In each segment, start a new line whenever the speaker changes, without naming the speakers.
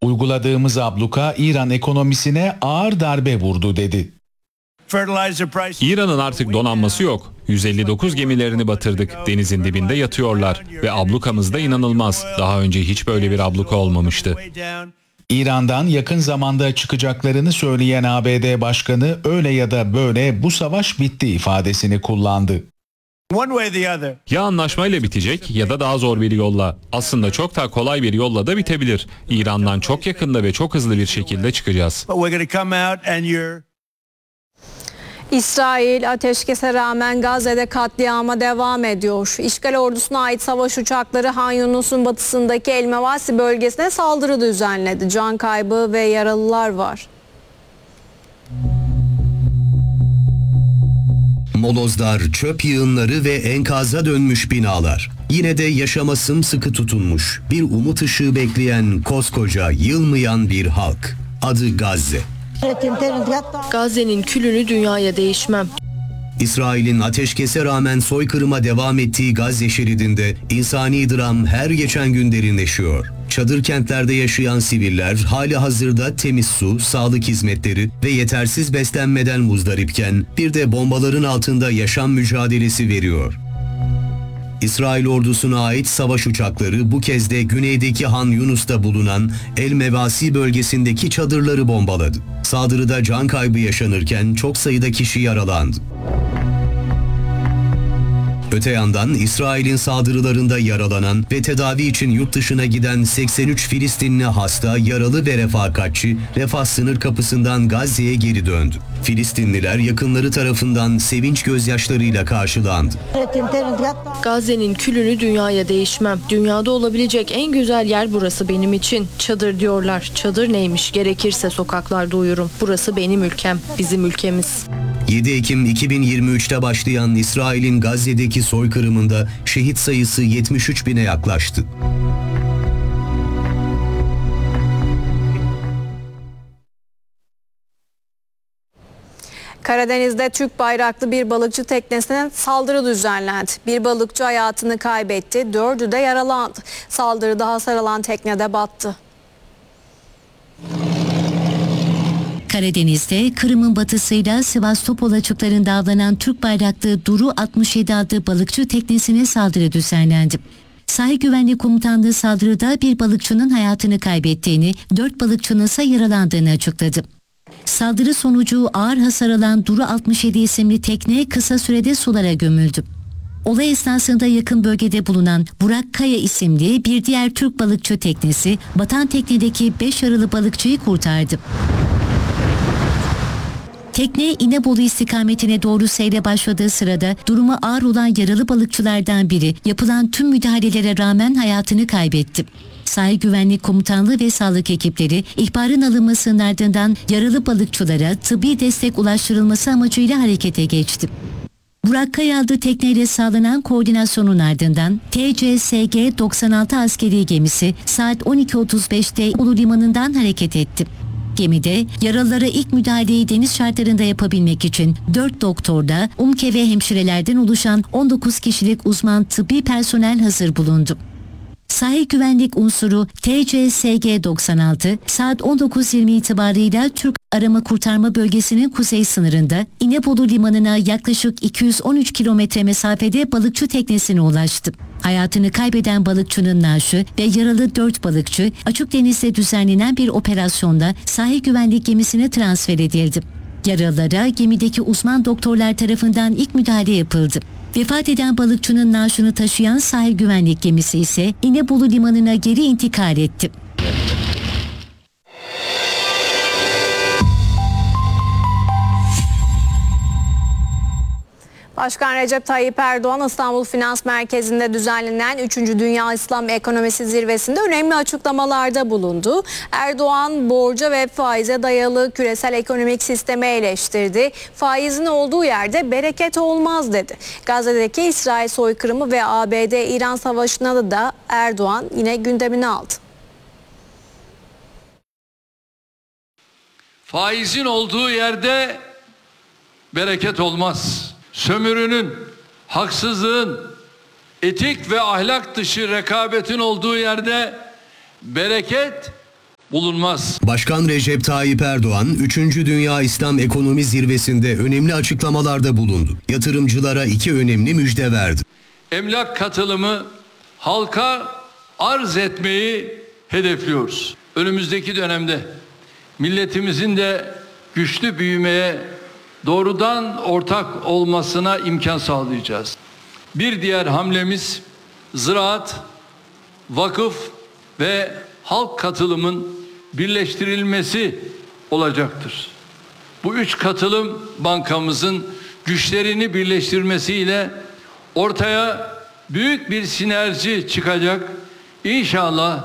Uyguladığımız abluka İran ekonomisine ağır darbe vurdu dedi.
İran'ın artık donanması yok. 159 gemilerini batırdık. Denizin dibinde yatıyorlar. Ve ablukamız da inanılmaz. Daha önce hiç böyle bir abluka olmamıştı.
İran'dan yakın zamanda çıkacaklarını söyleyen ABD Başkanı öyle ya da böyle bu savaş bitti ifadesini kullandı.
Ya anlaşmayla bitecek ya da daha zor bir yolla. Aslında çok daha kolay bir yolla da bitebilir. İran'dan çok yakında ve çok hızlı bir şekilde çıkacağız.
İsrail ateşkese rağmen Gazze'de katliama devam ediyor. İşgal ordusuna ait savaş uçakları Han Yunus'un batısındaki El Mevasi bölgesine saldırı düzenledi. Can kaybı ve yaralılar var.
Molozlar, çöp yığınları ve enkaza dönmüş binalar. Yine de yaşama sımsıkı tutunmuş, bir umut ışığı bekleyen koskoca, yılmayan bir halk. Adı Gazze.
Gazze'nin külünü dünyaya değişmem.
İsrail'in ateşkese rağmen soykırıma devam ettiği Gazze şeridinde insani dram her geçen gün derinleşiyor. Çadır kentlerde yaşayan siviller hali hazırda temiz su, sağlık hizmetleri ve yetersiz beslenmeden muzdaripken bir de bombaların altında yaşam mücadelesi veriyor. İsrail ordusuna ait savaş uçakları bu kez de güneydeki Han Yunus'ta bulunan El Mevasi bölgesindeki çadırları bombaladı. Saldırıda can kaybı yaşanırken çok sayıda kişi yaralandı. Öte yandan İsrail'in saldırılarında yaralanan ve tedavi için yurt dışına giden 83 Filistinli hasta, yaralı ve refakatçi Refah sınır kapısından Gazze'ye geri döndü. Filistinliler yakınları tarafından sevinç gözyaşlarıyla karşılandı.
Gazze'nin külünü dünyaya değişmem. Dünyada olabilecek en güzel yer burası benim için. Çadır diyorlar. Çadır neymiş? Gerekirse sokaklarda uyurum. Burası benim ülkem, bizim ülkemiz.
7 Ekim 2023'te başlayan İsrail'in Gazze'deki soykırımında şehit sayısı 73 bine yaklaştı.
Karadeniz'de Türk bayraklı bir balıkçı teknesine saldırı düzenlendi. Bir balıkçı hayatını kaybetti, 4'ü de yaralandı. Saldırıda hasar alan teknede battı.
Karadeniz'de Kırım'ın batısıyla Sivastopol açıklarında avlanan Türk bayraklı Duru 67 adlı balıkçı teknesine saldırı düzenlendi. Sahil Güvenlik Komutanlığı saldırıda bir balıkçının hayatını kaybettiğini, 4 balıkçının ise yaralandığını açıkladı. Saldırı sonucu ağır hasar alan Duru 67 isimli tekne kısa sürede sulara gömüldü. Olay esnasında yakın bölgede bulunan Burak Kaya isimli bir diğer Türk balıkçı teknesi batan teknedeki 5 yaralı balıkçıyı kurtardı. Tekne İnebolu istikametine doğru seyre başladığı sırada durumu ağır olan yaralı balıkçılardan biri yapılan tüm müdahalelere rağmen hayatını kaybetti. Sahil Güvenlik Komutanlığı ve sağlık ekipleri ihbarın alınmasının ardından yaralı balıkçılara tıbbi destek ulaştırılması amacıyla harekete geçti. Burak Kaya adlı tekneyle sağlanan koordinasyonun ardından TCSG 96 askeri gemisi saat 12.35'te Ulu Limanı'ndan hareket etti. Gemide yaralılara ilk müdahaleyi deniz şartlarında yapabilmek için 4 doktorda, UMKE ve hemşirelerden oluşan 19 kişilik uzman tıbbi personel hazır bulundu. Sahil güvenlik unsuru TCSG 96 saat 19.20 itibarıyla Türk Arama Kurtarma Bölgesi'nin kuzey sınırında İnebolu Limanı'na yaklaşık 213 kilometre mesafede balıkçı teknesine ulaştı. Hayatını kaybeden balıkçının naaşı ve yaralı 4 balıkçı açık denizde düzenlenen bir operasyonda sahil güvenlik gemisine transfer edildi. Yaralılara gemideki uzman doktorlar tarafından ilk müdahale yapıldı. Vefat eden balıkçının naaşını taşıyan sahil güvenlik gemisi ise İnebolu Limanı'na geri intikal etti.
Başkan Recep Tayyip Erdoğan İstanbul Finans Merkezi'nde düzenlenen 3. Dünya İslam Ekonomisi Zirvesi'nde önemli açıklamalarda bulundu. Erdoğan borca ve faize dayalı küresel ekonomik sistemi eleştirdi. Faizin olduğu yerde bereket olmaz dedi. Gazze'deki İsrail soykırımı ve ABD-İran savaşına da Erdoğan yine gündemine aldı.
Faizin olduğu yerde bereket olmaz. Sömürünün, haksızlığın, etik ve ahlak dışı rekabetin olduğu yerde bereket bulunmaz.
Başkan Recep Tayyip Erdoğan, 3. Dünya İslam Ekonomi Zirvesi'nde önemli açıklamalarda bulundu. Yatırımcılara 2 önemli müjde verdi.
Emlak katılımı halka arz etmeyi hedefliyoruz. Önümüzdeki dönemde milletimizin de güçlü büyümeye doğrudan ortak olmasına imkan sağlayacağız. Bir diğer hamlemiz ziraat, vakıf ve halk katılımın birleştirilmesi olacaktır. Bu 3 katılım bankamızın güçlerini birleştirmesiyle ortaya büyük bir sinerji çıkacak. İnşallah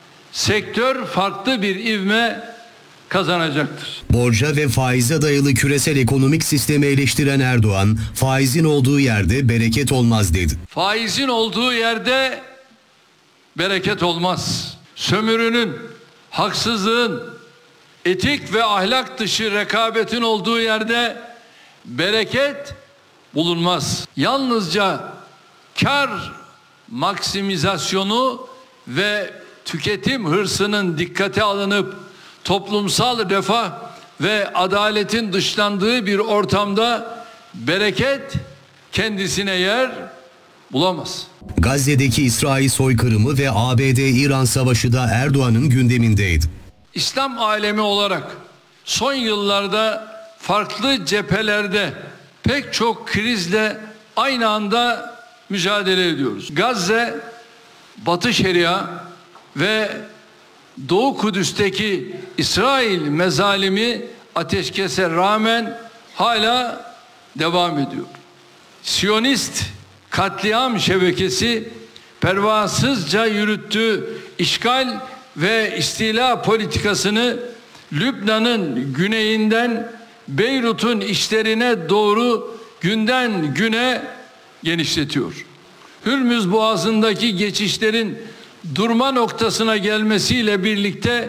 sektör farklı bir ivme kazanacaktır.
Borca ve faize dayalı küresel ekonomik sistemi eleştiren Erdoğan, faizin olduğu yerde bereket olmaz dedi.
Faizin olduğu yerde bereket olmaz. Sömürünün, haksızlığın, etik ve ahlak dışı rekabetin olduğu yerde bereket bulunmaz. Yalnızca kar maksimizasyonu ve tüketim hırsının dikkate alınıp toplumsal refah ve adaletin dışlandığı bir ortamda bereket kendisine yer bulamaz.
Gazze'deki İsrail soykırımı ve ABD-İran savaşı da Erdoğan'ın gündemindeydi.
İslam alemi olarak son yıllarda farklı cephelerde pek çok krizle aynı anda mücadele ediyoruz. Gazze, Batı Şeria ve Doğu Kudüs'teki İsrail mezalimi ateşkese rağmen hala devam ediyor. Siyonist katliam şebekesi pervasızca yürüttüğü işgal ve istila politikasını Lübnan'ın güneyinden Beyrut'un içlerine doğru günden güne genişletiyor. Hürmüz Boğazı'ndaki geçişlerin durma noktasına gelmesiyle birlikte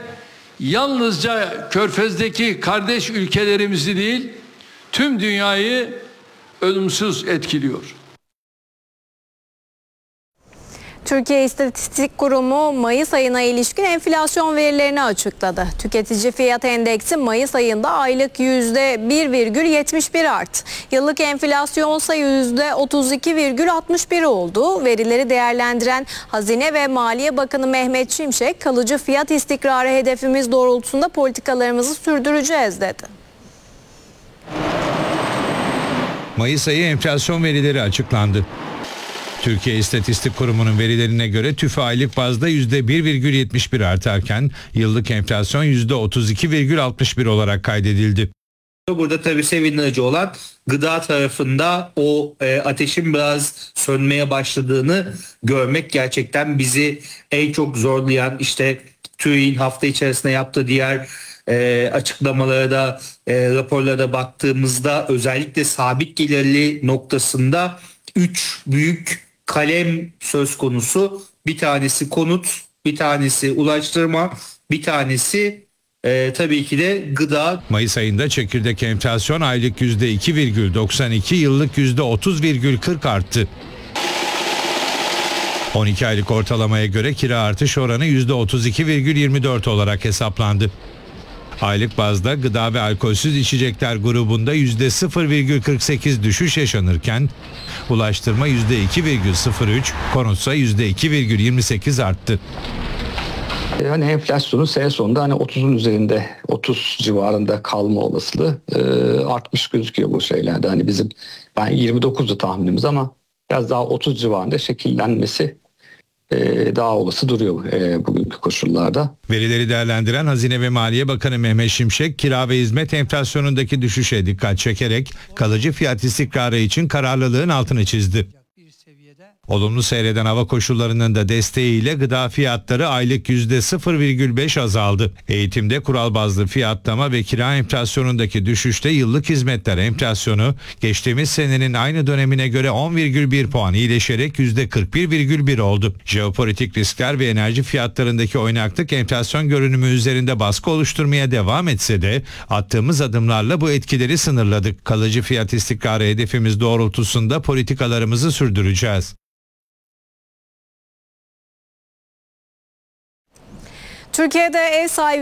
yalnızca Körfez'deki kardeş ülkelerimizi değil, tüm dünyayı ölümsüz etkiliyor.
Türkiye İstatistik Kurumu Mayıs ayına ilişkin enflasyon verilerini açıkladı. Tüketici fiyat endeksi Mayıs ayında aylık %1,71 arttı. Yıllık enflasyonsa %32,61 oldu. Verileri değerlendiren Hazine ve Maliye Bakanı Mehmet Şimşek, kalıcı fiyat istikrarı hedefimiz doğrultusunda politikalarımızı sürdüreceğiz dedi.
Mayıs ayı enflasyon verileri açıklandı. Türkiye İstatistik Kurumu'nun verilerine göre TÜFE aylık bazda %1,71 artarken yıllık enflasyon %32,61 olarak kaydedildi.
Burada tabii sevindirici olan gıda tarafında o ateşin biraz sönmeye başladığını görmek, gerçekten bizi en çok zorlayan, işte TÜİK'in hafta içerisinde yaptığı diğer açıklamalara da raporlara da baktığımızda özellikle sabit gelirli noktasında 3 büyük kalem söz konusu. Bir tanesi konut, bir tanesi ulaştırma, bir tanesi tabii ki de gıda.
Mayıs ayında çekirdek enflasyon aylık %2,92, yıllık %30,40 arttı. 12 aylık ortalamaya göre kira artış oranı %32,24 olarak hesaplandı. Aylık bazda gıda ve alkolsüz içecekler grubunda %0,48 düşüş yaşanırken ulaştırma %2,03, konutsa %2,28 arttı.
Hani enflasyonun sene sonunda hani 30'un üzerinde, 30 civarında kalma olasılığı artmış gözüküyor bu şeylerde. Hani ben 29'du tahminimiz ama biraz daha 30 civarında şekillenmesi daha olası duruyor bugünkü koşullarda.
Verileri değerlendiren Hazine ve Maliye Bakanı Mehmet Şimşek, kira ve hizmet enflasyonundaki düşüşe dikkat çekerek kalıcı fiyat istikrarı için kararlılığın altını çizdi. Olumlu seyreden hava koşullarının da desteğiyle gıda fiyatları aylık %0,5 azaldı. Eğitimde kural bazlı fiyatlama ve kira enflasyonundaki düşüşte yıllık hizmetler enflasyonu geçtiğimiz senenin aynı dönemine göre 10,1 puan iyileşerek %41,1 oldu. Jeopolitik riskler ve enerji fiyatlarındaki oynaklık enflasyon görünümü üzerinde baskı oluşturmaya devam etse de attığımız adımlarla bu etkileri sınırladık. Kalıcı fiyat istikrarı hedefimiz doğrultusunda politikalarımızı sürdüreceğiz.
Türkiye'de ev sahibi